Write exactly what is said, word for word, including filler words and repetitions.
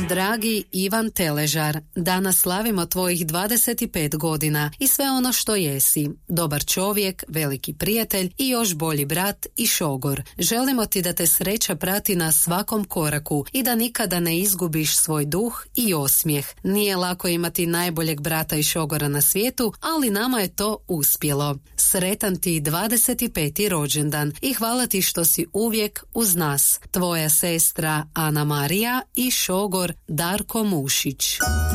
Dragi Ivan Teležar, danas slavimo tvojih dvadeset pet godina i sve ono što jesi. Dobar čovjek, veliki prijatelj i još bolji brat i šogor. Želimo ti da te sreća prati na svakom koraku i da nikada ne izgubiš svoj duh i osmijeh. Nije lako imati najboljeg brata i šogora na svijetu, ali nama je to uspjelo. Sretan ti dvadeset peti rođendan i hvala ti što si uvijek uz nas. Tvoja sestra Ana Marija i šogor Darko Mušić.